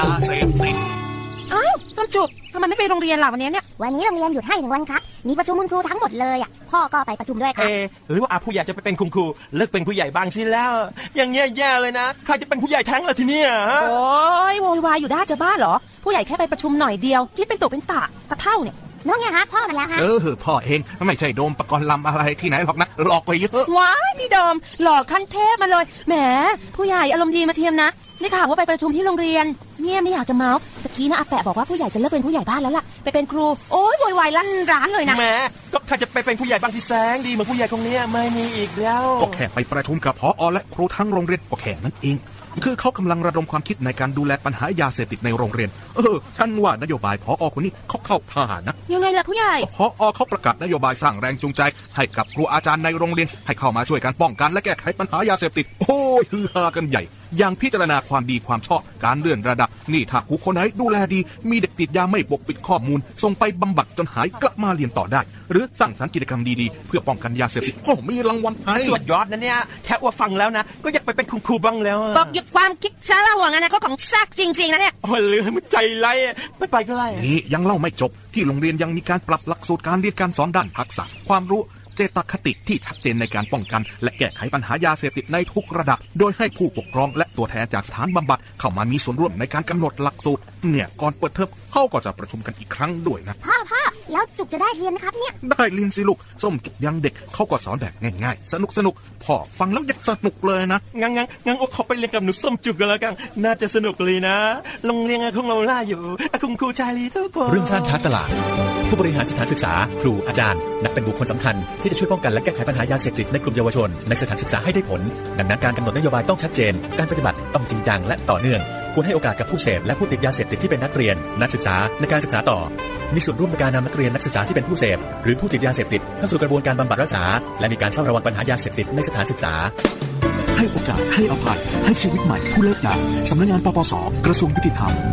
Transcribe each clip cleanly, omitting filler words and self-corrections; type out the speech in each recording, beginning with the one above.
เสพติดอ้าวส้มจุกทำไมไม่ไปโรงเรียนล่ะวันนี้เนี่ยวันนี้โรงเรียนหยุดให้1 วันครับมีประชุมคุณครูทั้งหมดเลยอ่ะพ่อก็ไปประชุมด้วยครับหรือว่าผู้ใหญ่จะไปเป็นคุณครูเลิกเป็นผู้ใหญ่บ้างสิแล้วอย่างเงี้ยแย่เลยนะใครจะเป็นผู้ใหญ่แท้งล่ะทีเนี้ยโอ้ยโวยวายอยู่ได้จะบ้าเหรอผู้ใหญ่แค่ไปประชุมหน่อยเดียวคิดเป็นตุเป็นตะเท่าเนี่ยน้องไงฮะพ่อมาแล้วฮะพ่อเองไม่ใช่โดมปกรณ์ลำอะไรที่ไหนหรอกนะหลอกไปเยอะว้ายพี่โดมหลอกขั้นเทพมาเลยแหมผู้ใหญ่อารมณ์ดีมาเชียมนะได้ข่าวว่าไปประชุมที่โรงเรียนเนี่ยไม่อยากจะเมาส์ตะกี้นะอาแปะบอกว่าผู้ใหญ่จะเลิกเป็นผู้ใหญ่บ้านแล้วล่ะไปเป็นครูโอ้ยโวยวายลั่นร้านเลยนะแหมก็ใครจะไปเป็นผู้ใหญ่บ้านที่แสงดีเหมือนผู้ใหญ่คนนี้ไม่มีอีกแล้วก็แค่ไปประชุมกับผอ.และครูทั้งโรงเรียนก็แค่นั้นเองคือเขากำลังระดมความคิดในการดูแลปัญหายาเสพติดในโรงเรียนฉันว่านโยบายผอ.คนนี้เขาเข้าท่านะยังไงล่ะผู้ใหญ่ผอ.เขาประกาศนโยบายสร้างแรงจูงใจให้กับครูอาจารย์ในโรงเรียนให้เข้ามาช่วยกันป้องกันและแก้ไขปัญหายาเสพติดโอ้ยฮือฮากันใหญ่อย่างพิจารณาความดีความชอบการเลื่อนระดับนี่ถ้าครูคนไหนดูแลดีมีเด็กติดยาไม่ปกปิดข้อมูลส่งไปบำบัดจนหายกลับมาเรียนต่อได้หรือสร้างสรรค์กิจกรรมดีๆเพื่อป้องกันยาเสพติดก็มีรางวัลให้สุดยอดนะเนี่ยแค่ว่าฟังแล้วนะก็อยากไปเป็นคุณครูบ้างแล้วบอกหยุดความคิดช้าละหัวงั้นนะก็ของแซกจริงๆนะเนี่ยโอ้ยลืมใจไล่ไปก็ไล่นี่ยังเล่าไม่จบที่โรงเรียนยังมีการปรับหลักสูตรการเรียนการสอนด้านทักษะความรู้เจตคติที่ชัดเจนในการป้องกันและแก้ไขปัญหายาเสพติดในทุกระดับโดยให้ผู้ปกครองและตัวแทนจากสถานบำบัดเข้ามามีส่วนร่วมในการกำหนดหลักสูตรเนี่ยก่อนเปิดเทอมเขาก็จะประชุมกันอีกครั้งด้วยนะพ่อแล้วจุกจะได้เรียนนะครับเนี่ยได้เรียนสิลูกส้มจุกยังเด็กเขาก็สอนแบบง่ายๆสนุกพ่อฟังแล้วอยากสนุกเลยนะงั้นโอ้เขาไปเรียนกับหนูส้มจุกกันแล้วกันน่าจะสนุกเลยนะโรงเรียนของเราล่าอยู่คุณครูชาลีทุกคนเรื่องสร้างท้าตลาดผู้บริหารสถานศึกษาครูอาจารย์นับเป็นบุคคลสำคัญที่จะช่วยป้องกันและแก้ไขปัญหายาเสพติดในกลุ่มเยาวชนในสถานศึกษาให้ได้ผลดังนั้นการกำหนดนโยบายต้องชัดเจนการปฏิบัติต้องจริงจังและต่อเนื่องควรให้โอกาสกับผู้เสพและผู้ติดยาเสพติดที่เป็นนักเรียนนักศึกษาในการศึกษาต่อมีส่วนร่วมในการนำนักเรียนนักศึกษาที่เป็นผู้เสพหรือผู้ติดยาเสพติดเข้าสู่กระบวนการบำบัดรักษาและมีการเฝ้าระวังปัญหายาเสพติดในสถานศึกษาให้โอกาสให้อภัยให้ชีวิตใหม่ผู้เลิกยาสำนักงานปปส.กระทรวงยุติธรรม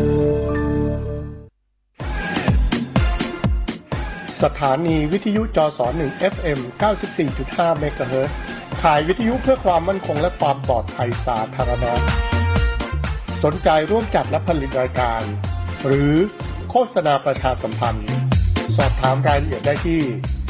สถานีวิทยุจส1 FM 94.5 เมกะเฮิรตซ์ถ่ายวิทยุเพื่อความมั่นคงและความปลอดภัยสาธารณะสนใจร่วมจัดและผลิตรายการหรือโฆษณาประชาสัมพันธ์สอบถามรายละเอียดได้ที่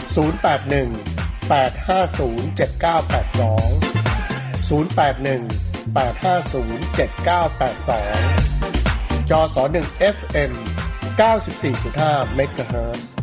081 850 7982 081 850 7982 จส1 FM 94.5 เมกะเฮิรตซ์